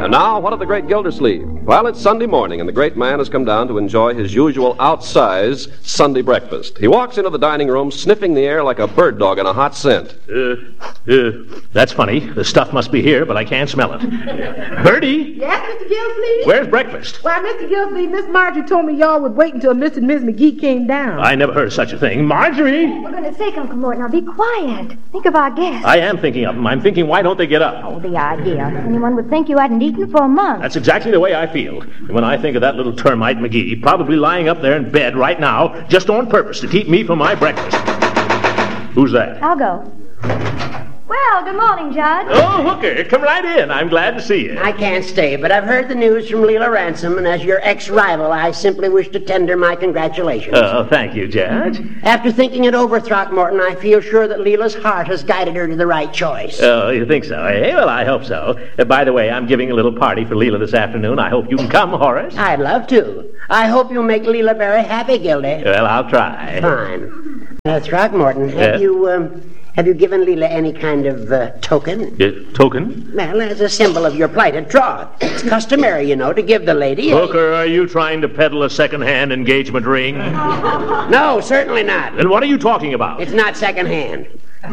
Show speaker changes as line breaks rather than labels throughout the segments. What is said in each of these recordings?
And now, what of the great Gildersleeve? Well, it's Sunday morning, and the great man has come down to enjoy his usual outsized Sunday breakfast. He walks into the dining room, sniffing the air like a bird dog in a hot scent.
That's funny. The stuff must be here, but I can't smell it. Bertie?
Yes, Mr. Gildersleeve?
Where's breakfast?
Why, Mr. Gildersleeve, Miss Marjorie told me y'all would wait until Mr. and Miss McGee came down.
I never heard of such a thing. Marjorie!
For goodness sake, Uncle Morton, now be quiet. Think of our guests.
I am thinking of them. I'm thinking, why don't they get up?
Oh, the idea. Anyone would think you hadn't eaten for a month.
That's exactly the way I feel. And when I think of that little termite McGee, probably lying up there in bed right now, just on purpose to keep me from my breakfast. Who's that?
I'll go. Well, good morning, Judge.
Oh, Hooker, come right in. I'm glad to see you.
I can't stay, but I've heard the news from Leela Ransom, and as your ex-rival, I simply wish to tender my congratulations.
Oh, thank you, Judge.
After thinking it over, Throckmorton, I feel sure that Leela's heart has guided her to the right choice.
Oh, you think so, eh? Well, I hope so. By the way, I'm giving a little party for Leela this afternoon. I hope you can come, Horace.
I'd love to. I hope you'll make Leela very happy, Gildy.
Well, I'll try.
Fine. Throckmorton, have you given Leela any kind of token?
Token?
Well, as a symbol of your plighted troth. It's customary, you know, to give the lady
Hooker, are you trying to peddle a second-hand engagement ring?
No, certainly not.
Then what are you talking about?
It's not second-hand.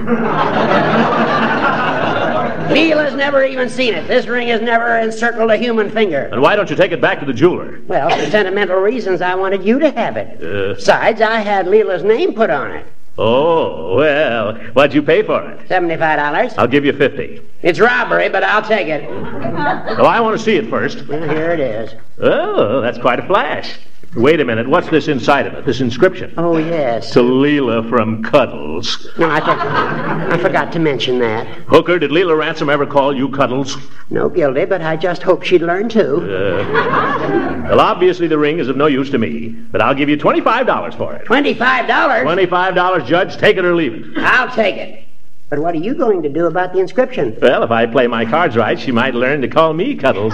Leela's never even seen it. This ring has never encircled a human finger.
And why don't you take it back to the jeweler?
Well, for sentimental reasons, I wanted you to have it. Besides, I had Leela's name put on it.
Oh, well, what'd you pay for it?
$75.
I'll give you 50.
It's robbery, but I'll take it.
Well, I want to see it first.
Well, here it is.
Oh, that's quite a flash. Wait a minute, what's this inside of it, this inscription?
Oh, yes.
To Leela from Cuddles.
No, I forgot to mention that.
Hooker, did Leela Ransom ever call you Cuddles?
No, Gildy, but I just hope she'd learn to.
Well, obviously the ring is of no use to me, but I'll give you $25 for it.
$25?
$25, Judge, take it or leave it.
I'll take it. But what are you going to do about the inscription?
Well, if I play my cards right, she might learn to call me Cuddles.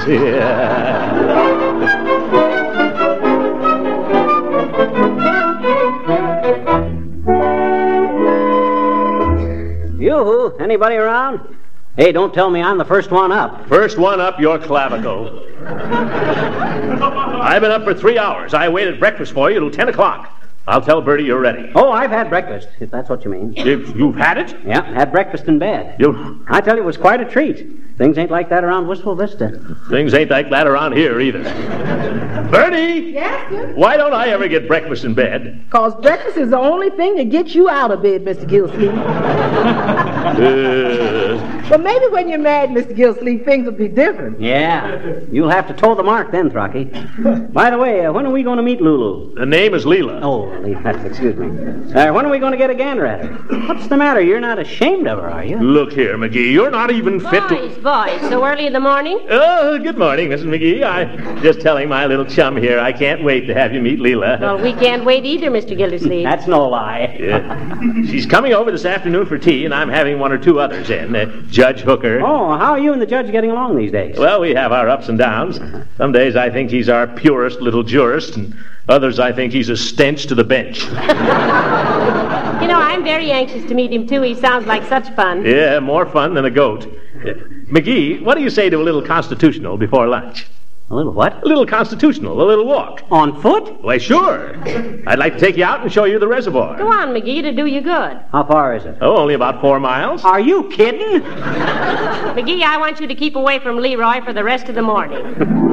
Yoo-hoo, anybody around? Hey, don't tell me I'm the first one up.
First one up, your clavicle. I've been up for 3 hours. I waited breakfast for you till 10 o'clock. I'll tell Bertie you're ready.
Oh, I've had breakfast, if that's what you mean.
You've had it?
Yeah, had breakfast in bed. I tell you, it was quite a treat. Things ain't like that around Wistful Vista.
Things ain't like that around here either. Bertie!
Yes, sir?
Why don't I ever get breakfast in bed?
Because breakfast is the only thing that gets you out of bed, Mr. Gildersleeve. Well, maybe when you're married, Mr. Gildersleeve, things will be different.
Yeah, you'll have to toe the mark then, Throcky. By the way, when are we going to meet Lulu?
The name is Leela.
Oh, excuse me. When are we going to get a gander at her? What's the matter? You're not ashamed of her, are you?
Look here, McGee. You're not even fit to...
Boys, so early in the morning?
Oh, good morning, Mrs. McGee. I'm just telling my little chum here I can't wait to have you meet Leela.
Well, we can't wait either, Mr. Gildersleeve.
That's no lie.
She's coming over this afternoon for tea, and I'm having one or two others in. Judge Hooker.
Oh, how are you and the judge getting along these days?
Well, we have our ups and downs. Some days I think he's our purest little jurist, and others I think he's a stench to the bench.
You know, I'm very anxious to meet him, too. He sounds like such fun.
Yeah, more fun than a goat. McGee, what do you say to a little constitutional before lunch?
A little what?
A little constitutional, a little walk.
On foot?
Why, sure. I'd like to take you out and show you the reservoir.
Go on, McGee, to do you good.
How far is it?
Oh, only about 4 miles.
Are you kidding?
McGee, I want you to keep away from Leroy for the rest of the morning.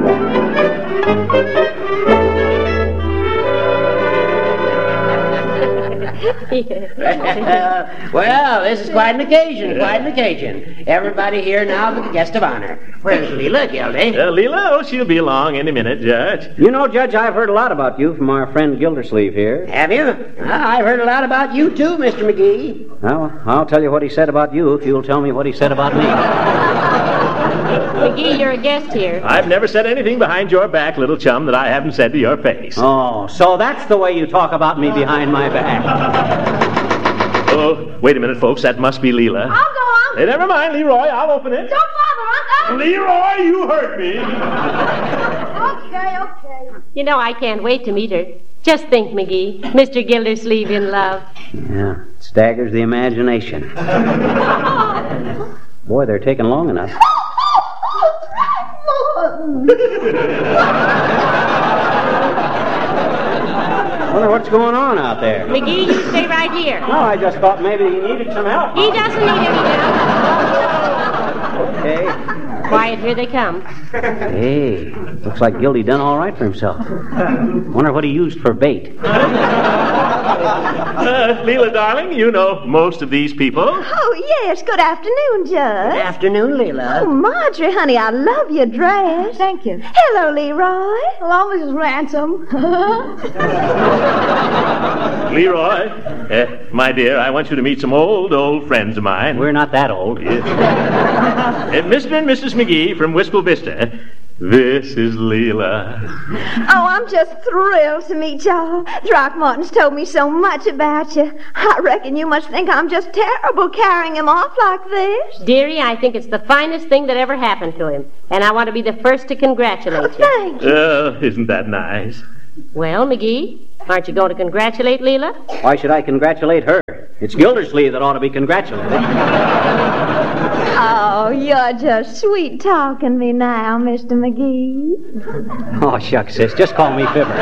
Well, this is quite an occasion, Everybody here now but the guest of honor. Where's Leela, Gildy?
Leela? Oh, she'll be along any minute, Judge.
You know, Judge, I've heard a lot about you from our friend Gildersleeve here.
Have you? I've heard a lot about you, too, Mr. McGee.
Well, I'll tell you what he said about you if you'll tell me what he said about me.
McGee, you're a guest here.
I've never said anything behind your back, little chum, that I haven't said to your face.
Oh, so that's the way you talk about me behind my back.
Oh, wait a minute, folks. That must be Leela.
I'll go, Uncle.
Hey, never mind, Leroy. I'll open it.
Don't bother, Uncle.
Leroy, you hurt me.
Okay.
You know, I can't wait to meet her. Just think, McGee, Mr. Gildersleeve in love.
Yeah, it staggers the imagination. Boy, they're taking long enough. Wonder what's going on out there.
McGee, you stay right here.
No, I just thought maybe you needed some help.
He doesn't need any help.
Okay.
Quiet, here they come.
Hey, looks like Gildy done all right for himself. Wonder what he used for bait.
Leela, darling, you know most of these people.
Oh, yes. Good afternoon, Judge.
Good afternoon, Leela.
Oh, Marjorie, honey, I love your dress.
Thank you.
Hello, Leroy.
Hello, Mrs. Ransom.
Leroy, my dear, I want you to meet some old friends of mine.
We're not that old.
Mr. and Mrs. McGee from Wistful Vista. This is Leela.
Oh, I'm just thrilled to meet y'all. Throckmorton's told me so much about you. I reckon you must think I'm just terrible carrying him off like this.
Dearie, I think it's the finest thing that ever happened to him. And I want to be the first to congratulate you.
Thank you.
Isn't that nice?
Well, McGee, aren't you going to congratulate Leela?
Why should I congratulate her? It's Gildersleeve that ought to be congratulated.
Oh, you're just sweet-talking me now, Mr. McGee.
Oh, shucks, sis. Just call me Fibber.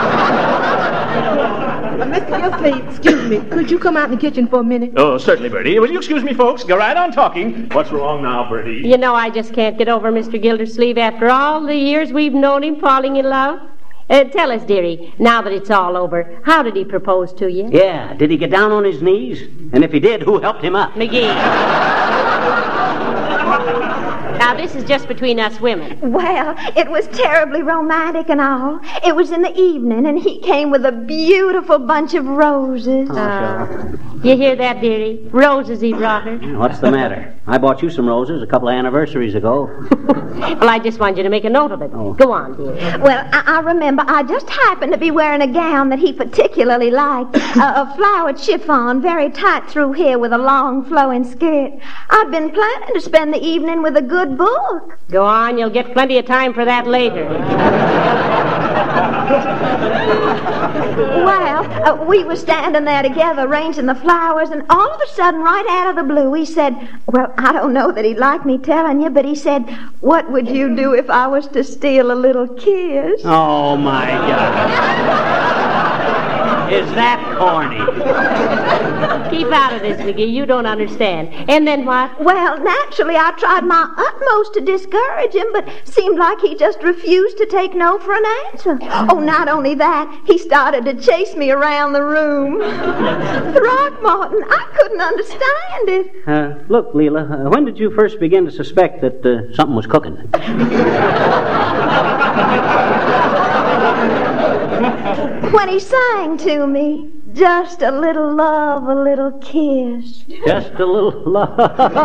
Mr. Gildersleeve, excuse me. Could you come out in the kitchen for a minute?
Oh, certainly, Bertie. Will you excuse me, folks? Go right on talking. What's wrong now, Bertie?
You know, I just can't get over Mr. Gildersleeve after all the years we've known him falling in love. Tell us, dearie, now that it's all over, how did he propose to you?
Yeah, did he get down on his knees? And if he did, who helped him up?
McGee. Now, this is just between us women.
Well, it was terribly romantic and all. It was in the evening, and he came with a beautiful bunch of roses.
You hear that, dearie? Roses he brought her.
What's the matter? I bought you some roses a couple of anniversaries ago.
Well, I just wanted you to make a note of it.
Oh.
Go on, dearie.
Well, I remember I just happened to be wearing a gown that he particularly liked, a flowered chiffon, very tight through here with a long flowing skirt. I'd been planning to spend the evening with a good book.
Go on, you'll get plenty of time for that later.
Well, we were standing there together arranging the flowers, and all of a sudden, right out of the blue, he said, well, I don't know that he'd like me telling you, but he said, what would you do if I was to steal a little kiss?
Oh, my God. Is that corny?
Keep out of this, McGee. You don't understand. And then what?
Well, naturally, I tried my utmost to discourage him, but seemed like he just refused to take no for an answer. Oh, not only that, he started to chase me around the room. Throckmorton, I couldn't understand it.
Look, Leela, when did you first begin to suspect that something was cooking?
When he sang to me, just a little love, a little kiss.
Just a little love.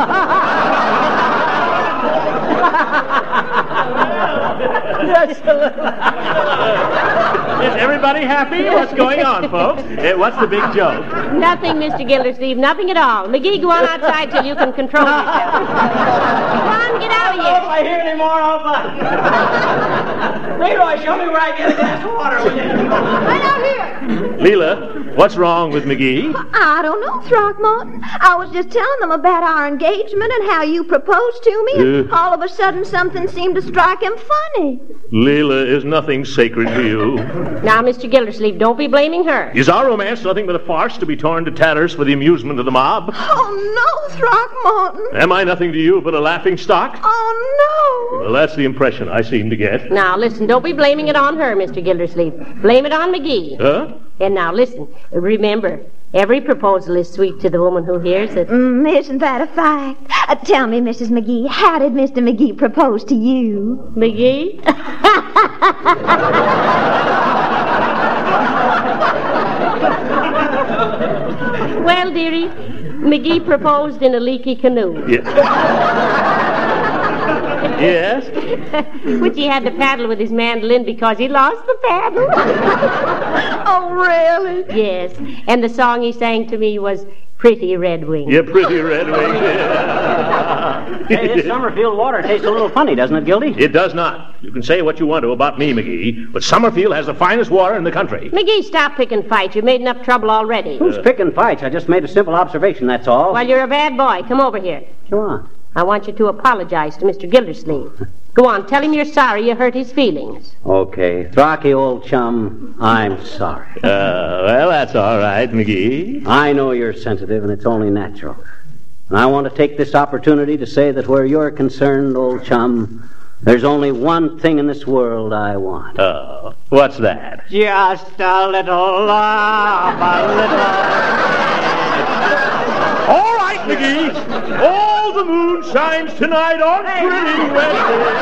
Just a little.
Is everybody happy? What's going on, folks? What's the big joke?
Nothing, Mr. Gildersleeve. Nothing at all. McGee, go on outside till you can control yourself. Come on, get out of here.
If I hear any more, I'll buy. Leroy, show me where I get a glass of water with you.
Right out here.
Leela, what's wrong with McGee?
I don't know, Throckmorton. I was just telling them about our engagement and how you proposed to me, and all of a sudden something seemed to strike him funny.
Leela, is nothing sacred to you?
Now, Mr. Gildersleeve, don't be blaming her.
Is our romance nothing but a farce to be torn to tatters for the amusement of the mob?
Oh, no, Throckmorton.
Am I nothing to you but a laughing stock?
Oh, no.
Well, that's the impression I seem to get.
Now, listen, don't be blaming it on her, Mr. Gildersleeve. Blame it on McGee.
Huh?
And now, listen, remember, every proposal is sweet to the woman who hears it.
Isn't that a fact? Tell me, Mrs. McGee, how did Mr. McGee propose to you?
McGee? Well, dearie, McGee proposed in a leaky canoe.
Yes?
Which he had to paddle with his mandolin because he lost the paddle.
Oh, really?
Yes. And the song he sang to me was Pretty Red Wings.
Yeah, Pretty Red Wings.
Hey, this Summerfield water tastes a little funny, doesn't it, Gildy?
It does not. You can say what you want to about me, McGee, but Summerfield has the finest water in the country.
McGee, stop picking fights. You made enough trouble already.
Who's picking fights? I just made a simple observation, that's all.
Well, you're a bad boy. Come over here.
Go on.
I want you to apologize to Mr. Gildersleeve. Go on, tell him you're sorry you hurt his feelings.
Okay, Throcky, old chum, I'm sorry.
Well, that's all right, McGee.
I know you're sensitive, and it's only natural. And I want to take this opportunity to say that where you're concerned, old chum, there's only one thing in this world I want.
Oh, what's that?
Just a little love, a little...
All right, McGee. All the moon shines tonight on spring red.